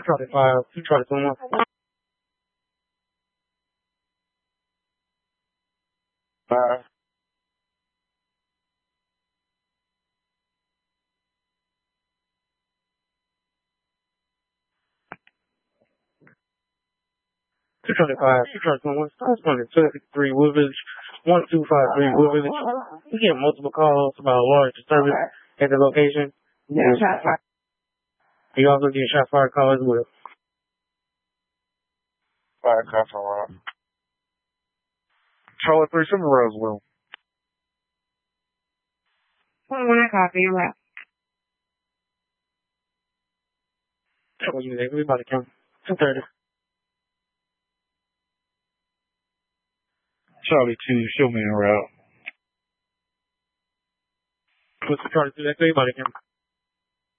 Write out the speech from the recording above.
Charlie 5, 2 Charlie 21. 5. 2 Charlie 5, 2 Charlie 21. Stars 263 Woodvillage, 1253 Woodvillage. We get multiple calls about a large disturbance at the location. Yeah, shot fired. You also get shot fire call as well. Fire call from Rob. Charlie 37 Roswell. 21 copy, right. We about to count. 230. Charlie 2, show me en route. What's the Charlie 2? That's everybody count.